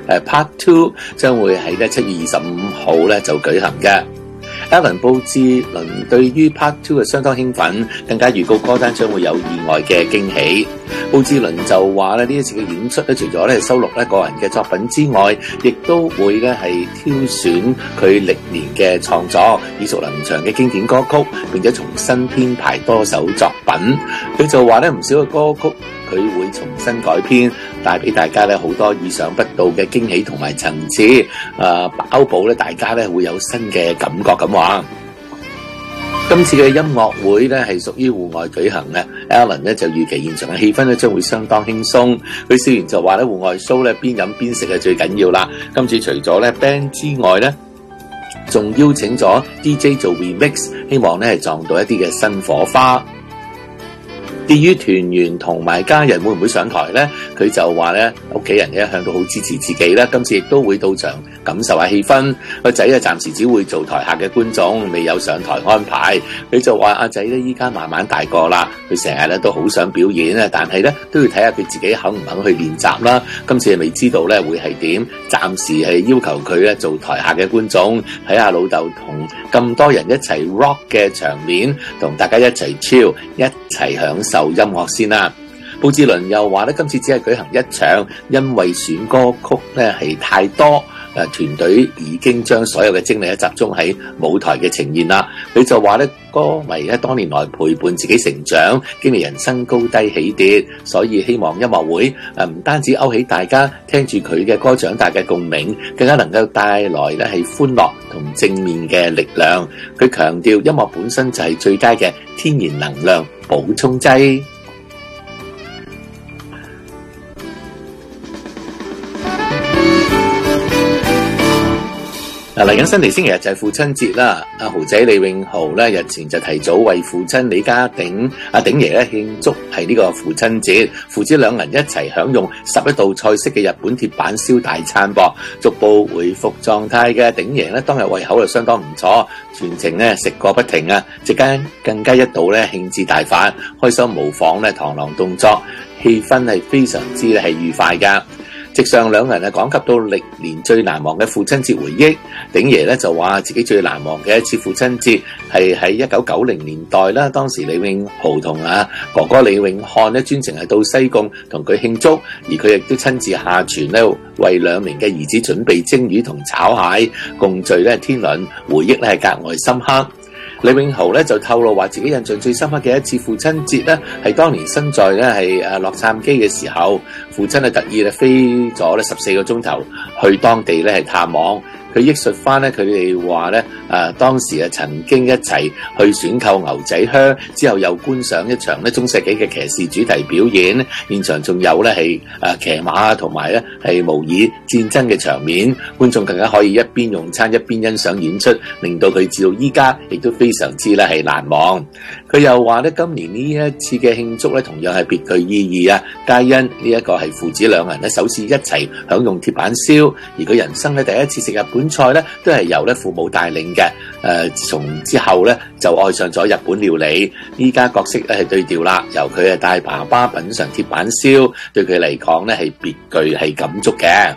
Part 2 將會喺咧7月25號咧就舉行嘅。Alan 布志倫對於 Part 2嘅相當興奮，更加預告歌單將會有意外嘅驚喜。布志倫就話咧呢一次嘅演出咧，除咗咧收錄咧個人嘅作品之外，亦都會咧係挑選佢歷年嘅創作，耳熟能詳嘅經典歌曲，並且重新編排多首作品。佢就話咧唔少嘅歌曲佢會重新改編，帶俾大家咧好多意想不到嘅驚喜同埋層次，包保咧大家咧會有新嘅感覺咁話。今次嘅音樂會咧係屬於戶外舉行嘅 ，Alan 咧就預期現場嘅氣氛咧將會相當輕鬆。佢笑完就話咧戶外 show 咧邊飲邊食係最緊要啦。今次除咗咧 band 之外咧，仲邀請咗 DJ 做 remix， 希望咧係撞到一啲嘅新火花。至於團員同埋家人會唔會上台呢？佢就話咧，屋企人一向都好支持自己啦，今次亦都會到場感受下氣氛。個仔暫時只會做台下嘅觀眾，未有上台安排。佢就話阿仔咧依家慢慢大個啦，佢成日咧都好想表演啊，但係咧都要睇下佢自己肯唔肯去練習啦。今次係未知道咧會係點，暫時係要求佢咧做台下嘅觀眾，睇下老豆同咁多人一齊 rock 嘅場面，同大家一齊 chill， 一齊享受音樂先啦。布志倫又話咧，今次只係舉行一場，因為選歌曲咧係太多，團隊已經將所有嘅精力集中喺舞台嘅呈現啦。佢就話咧，歌迷咧多年來陪伴自己成長，經歷人生高低起跌，所以希望音樂會唔單止勾起大家聽住佢嘅歌長大嘅共鳴，更加能夠帶來咧係歡樂同正面嘅力量。佢強調音樂本身就係最佳嘅天然能量補充劑。嚟緊新嚟星期日就係父親節啦，阿豪仔李永豪咧日前就提早為父親李家鼎阿鼎爺咧慶祝係呢個父親節，父子兩人一齊享用11道菜式嘅日本鐵板燒大餐噃，逐步回復狀態嘅鼎爺咧當日胃口就相當唔錯，全程咧食過不停啊，席間更加一度咧興致大發，開心模仿咧螳螂動作，氣氛係非常之係愉快噶。席上兩人講及到歷年最難忘嘅父親節回憶，鼎爺咧就話自己最難忘嘅一次父親節係喺1990年代啦，當時李永豪同哥哥李永漢咧專程係到西貢同佢慶祝，而佢亦都親自下廚咧為兩名嘅兒子準備蒸魚同炒蟹，共聚咧天倫，回憶咧係格外深刻。李永豪咧就透露話自己印象最深刻嘅一次父親節咧係當年身在咧係洛杉磯嘅時候，父親係特意咧飛咗咧14個鐘頭去當地咧係探望。佢憶述翻咧，佢哋話咧，當時曾經一齊去選購牛仔靴，之後又觀賞一場咧中世紀嘅騎士主題表演，現場仲有咧係騎馬同埋咧係模擬戰爭嘅場面，觀眾更加可以一邊用餐一邊欣賞演出，令到佢至到依家亦都非常之咧係難忘。佢又話咧，今年呢一次嘅慶祝咧，同樣係別具意義啊！皆因呢一個係父子兩人咧首次一齊享用鐵板燒，而佢人生咧第一次食日本菜咧，都係由咧父母帶領嘅。從之後咧就愛上咗日本料理。依家角色咧係對調啦，由佢帶爸爸品嘗鐵板燒，對佢嚟講咧係別具係感觸嘅。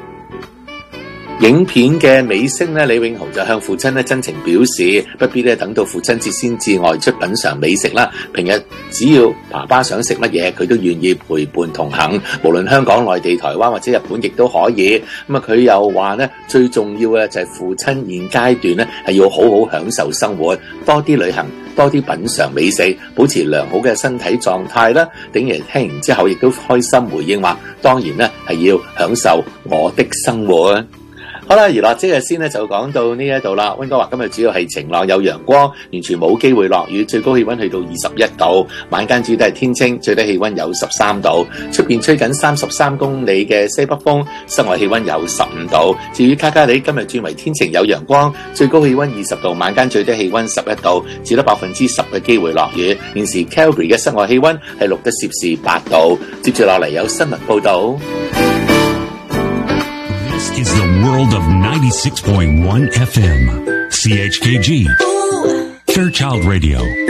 影片嘅尾聲咧，李永豪就向父親咧真情表示，不必咧等到父親節先至外出品嘗美食啦。平日只要爸爸想食乜嘢，佢都願意陪伴同行，無論香港、內地、台灣或者日本亦都可以。佢又話咧，最重要嘅就係父親現階段咧係要好好享受生活，多啲旅行，多啲品嘗美食，保持良好嘅身體狀態啦。鼎爺聽完之後亦都開心回應話，當然咧係要享受我的生活。好啦，娛樂即日先咧就講到呢一度啦。溫哥華今日主要係晴朗有陽光，完全冇機會落雨，最高氣溫去到21度。晚間主要都係天清，最低氣溫有13度。出邊吹緊33公里嘅西北風，室外氣溫有15度。至於卡卡里今日轉為天晴有陽光，最高氣溫20度，晚間最低氣溫11度，只得10%嘅機會落雨。現時 Calgary 嘅室外氣溫係錄得攝氏8度。接住落嚟有新聞報道。 This is the world of 96.1 FM. CHKG. Fairchild Radio.